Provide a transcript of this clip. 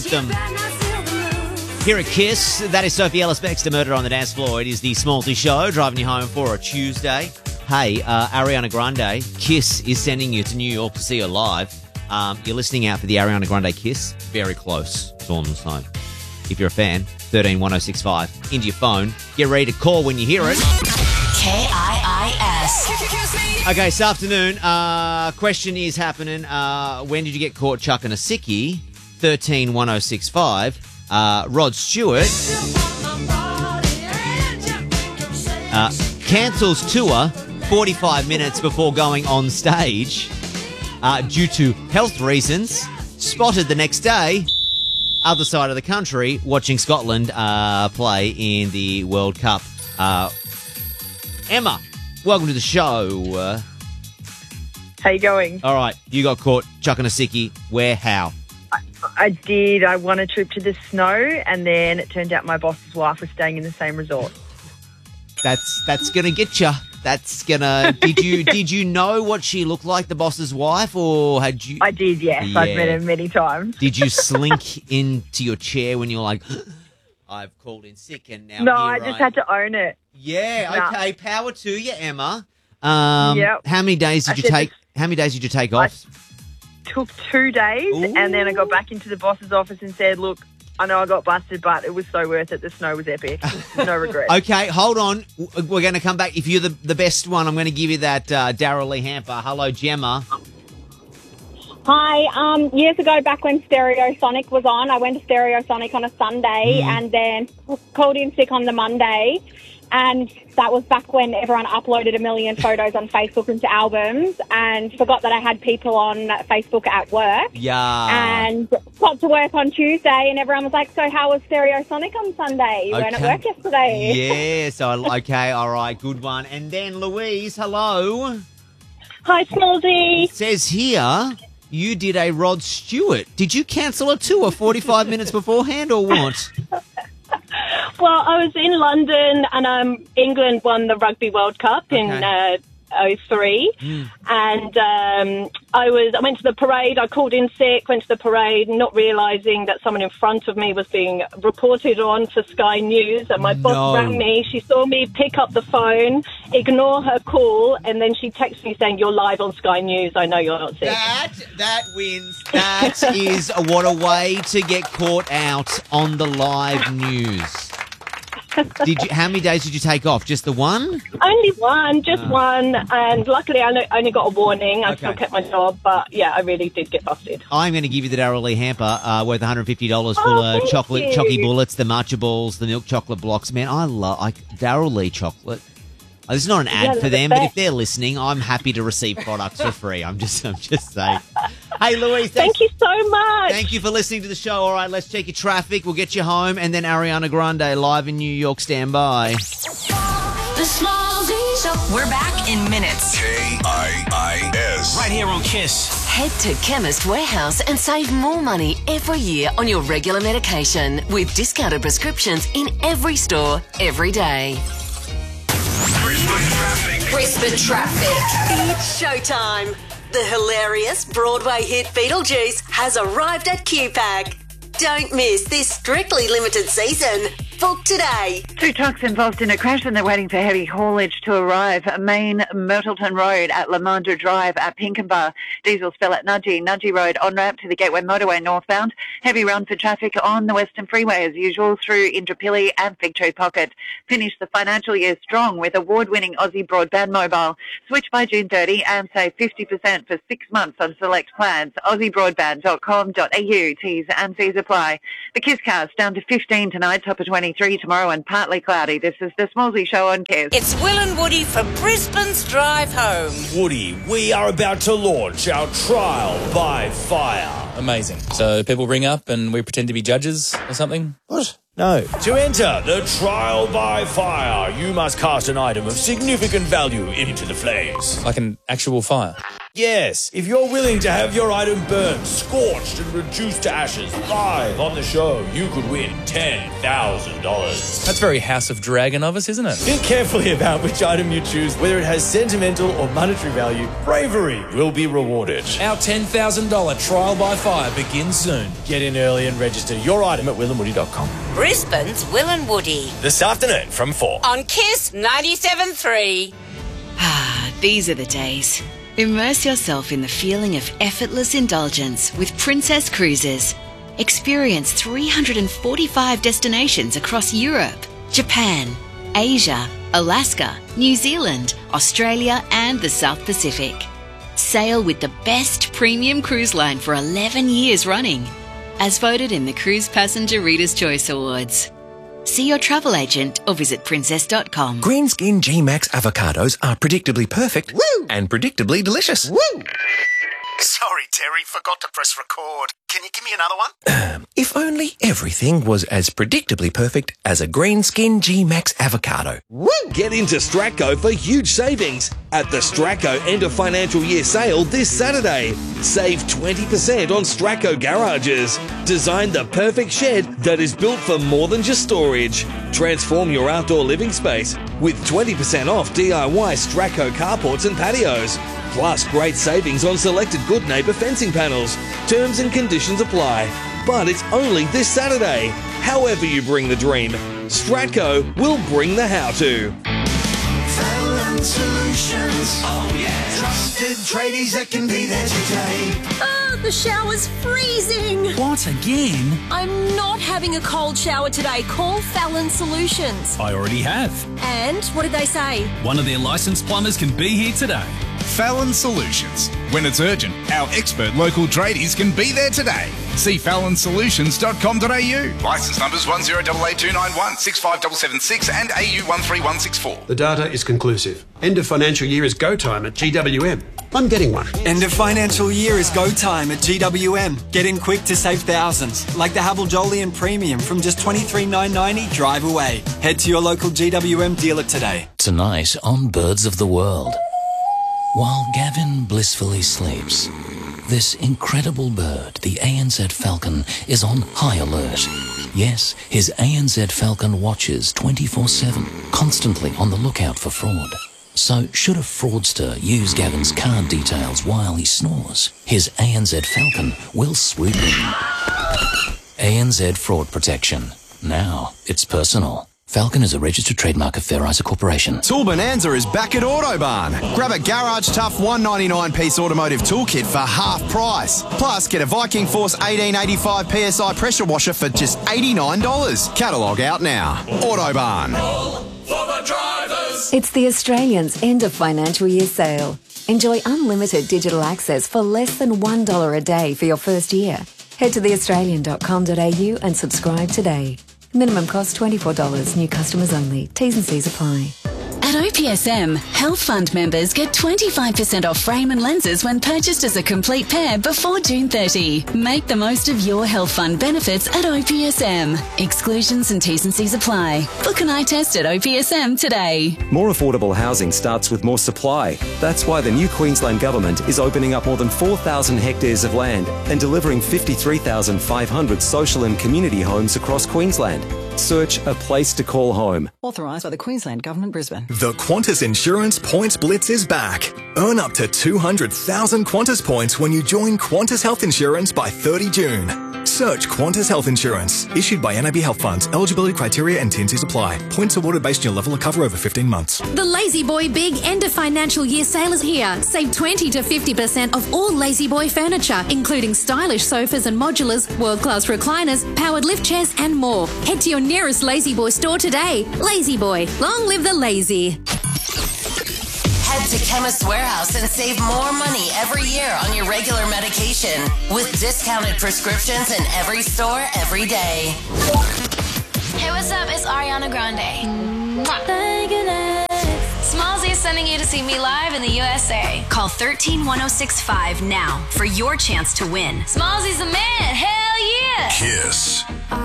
Here at Kiss, that is Sophie Ellis-Bextor, Murder on the Dance Floor. It is the Smallsy Show, driving you home for a Tuesday. Hey, Ariana Grande, Kiss is sending you to New York to see her live. You're listening out for the Ariana Grande Kiss. Very close. It's all on the side. If you're a fan, 131065 into your phone. Get ready to call when you hear it. KIIS. Okay, this afternoon, question is happening. When did you get caught chucking a sickie? 131065. Rod Stewart cancels tour 45 minutes before going on stage due to health reasons. Spotted the next day, other side of the country, watching Scotland play in the World Cup. Emma, welcome to the show. How you going? All right, you got caught chucking a sickie. Where, how? I did. I won a trip to the snow, and then it turned out my boss's wife was staying in the same resort. That's gonna get you. That's gonna. Did you know what she looked like, the boss's wife, or had you? I did. Yes, Yeah. I've met her many times. Did you slink into your chair when you're like, I've called in sick and now? No, here I just had to own it. Yeah. Nah. Okay. Power to you, Emma. Yep. How many days did you take? How many days did you take off? Took 2 days, Ooh. and then I got back into the boss's office and said, "Look, I know I got busted, but it was so worth it. The snow was epic. No regrets." Okay, hold on. We're going to come back. If you're the best one, I'm going to give you that Daryl Lee Hamper. Hello, Gemma. Hi. Years ago, back when Stereosonic was on, I went to Stereosonic on a Sunday and then called in sick on the Monday. And that was back when everyone uploaded a million photos on Facebook into albums, and forgot that I had people on Facebook at work. Yeah. And got to work on Tuesday, and everyone was like, "So how was Stereosonic on Sunday? You weren't at work yesterday." Yeah, so, okay, all right, good one. And then Louise, hello. Hi, Smallsy. It says here you did a Rod Stewart. Did you cancel a tour 45 minutes beforehand or what? Well, I was in London, and England won the Rugby World Cup in 2003, and I went to the parade. I called in sick, went to the parade, not realising that someone in front of me was being reported on for Sky News, and my boss rang me. She saw me pick up the phone, ignore her call, and then she texted me saying, "You're live on Sky News. I know you're not sick." That wins. That is what a way to get caught out on the live news. How many days did you take off? Just the one? Only one, just one. And luckily I only got a warning. I still kept my job. But, yeah, I really did get busted. I'm going to give you the Daryl Lee Hamper worth $150 for chocolate chocky bullets, the matcha balls, the milk chocolate blocks. Man, I love Daryl Lee chocolate. This is not an ad for them, but if they're listening, I'm happy to receive products for free. I'm just saying. Hey, Louise. Thank you so much. Thank you for listening to the show. All right, let's check your traffic. We'll get you home. And then Ariana Grande live in New York. Stand by. The Smallsy Show. We're back in minutes. KIIS. Right here on Kiss. Head to Chemist Warehouse and save more money every year on your regular medication with discounted prescriptions in every store, every day. Brisbane traffic. It's showtime. The hilarious Broadway hit Beetlejuice has arrived at QPAC. Don't miss this strictly limited season. Book today. 2 trucks involved in a crash and they're waiting for heavy haulage to arrive. Main Myrtleton Road at Lamandra Drive at Pinkenbar. Diesel spill at Nudgee Road on-ramp to the Gateway Motorway northbound. Heavy run for traffic on the Western Freeway as usual through Indooroopilly and Fig Tree Pocket. Finish the financial year strong with award-winning Aussie Broadband Mobile. Switch by June 30 and save 50% for 6 months on select plans. AussieBroadband.com.au. T's and C's apply. The Kiss Cast down to 15 tonight, top of 23 tomorrow and partly cloudy. This is the Smallsy Show on Kiss. It's Will and Woody for Brisbane's Drive Home. Woody, we are about to launch our trial by fire. Amazing. So people ring up and we pretend to be judges or something? What? No. To enter the trial by fire, you must cast an item of significant value into the flames. Like an actual fire? Yes, if you're willing to have your item burned, scorched, and reduced to ashes live on the show, you could win $10,000. That's very House of Dragon of us, isn't it? Think carefully about which item you choose, whether it has sentimental or monetary value. Bravery will be rewarded. Our $10,000 trial by fire begins soon. Get in early and register your item at willandwoody.com. Brisbane's Will and Woody. This afternoon from 4. On Kiss 97.3. These are the days. Immerse yourself in the feeling of effortless indulgence with Princess Cruises. Experience 345 destinations across Europe, Japan, Asia, Alaska, New Zealand, Australia and the South Pacific. Sail with the best premium cruise line for 11 years running, as voted in the Cruise Passenger Reader's Choice Awards. See your travel agent or visit princess.com. Greenskin G-Max avocados are predictably perfect and predictably delicious. Sorry, Terry, forgot to press record. Can you give me another one? If only everything was as predictably perfect as a Greenskin G-Max avocado. Get into Stratco for huge savings at the Stratco end of financial year sale this Saturday. Save 20% on Stratco garages. Design the perfect shed that is built for more than just storage. Transform your outdoor living space with 20% off DIY Stratco carports and patios. Plus great savings on selected Good Neighbour fencing panels. Terms and conditions apply. But it's only this Saturday. However you bring the dream, Stratco will bring the how-to. Fallon Solutions. Oh yeah. Trusted tradies that can be there today. Oh, the shower's freezing. What, again? I'm not having a cold shower today. Call Fallon Solutions. I already have. And what did they say? One of their licensed plumbers can be here today. Fallon Solutions. When it's urgent, our expert local tradies can be there today. See fallonsolutions.com.au. Licence numbers 10882916 65776 and AU 13164. The data is conclusive. End of financial year is go time at GWM. I'm getting one. End of financial year is go time at GWM. Get in quick to save thousands, like the Havel Jolyon Premium from just $23,990 drive away. Head to your local GWM dealer today. Tonight on Birds of the World. While Gavin blissfully sleeps, this incredible bird, the ANZ Falcon, is on high alert. Yes, his ANZ Falcon watches 24/7, constantly on the lookout for fraud. So should a fraudster use Gavin's card details while he snores, his ANZ Falcon will swoop in. ANZ Fraud Protection. Now it's personal. Falcon is a registered trademark of Fair Isa Corporation. Tool Bonanza is back at Autobarn. Grab a Garage Tough 199-piece automotive toolkit for half price. Plus, get a Viking Force 1885 PSI pressure washer for just $89. Catalogue out now. Autobarn. For the drivers. It's the Australians' end of financial year sale. Enjoy unlimited digital access for less than $1 a day for your first year. Head to theaustralian.com.au and subscribe today. Minimum cost $24. New customers only. T's and C's apply. At OPSM, Health Fund members get 25% off frame and lenses when purchased as a complete pair before June 30. Make the most of your Health Fund benefits at OPSM. Exclusions and T's and C's apply. Book an eye test at OPSM today. More affordable housing starts with more supply. That's why the new Queensland Government is opening up more than 4,000 hectares of land and delivering 53,500 social and community homes across Queensland. Search a place to call home. Authorised by the Queensland Government, Brisbane. The Qantas Insurance Points Blitz is back. Earn up to 200,000 Qantas points when you join Qantas Health Insurance by 30 June. Search Qantas Health Insurance. Issued by NAB Health Funds. Eligibility criteria and T&Cs apply. Points awarded based on your level of cover over 15 months. The Lazy Boy Big End of Financial Year Sale is here. Save 20 to 50% off all Lazy Boy furniture, including stylish sofas and modulars, world-class recliners, powered lift chairs and more. Head to your nearest Lazy Boy store today. Lazy Boy. Long live the lazy. Head to Chemist Warehouse and save more money every year on your regular medication with discounted prescriptions in every store every day. Hey, what's up? It's Ariana Grande. Smallzy is sending you to see me live in the USA. Call 131065 now for your chance to win. Smallzy's the man. Hell yeah! Kiss.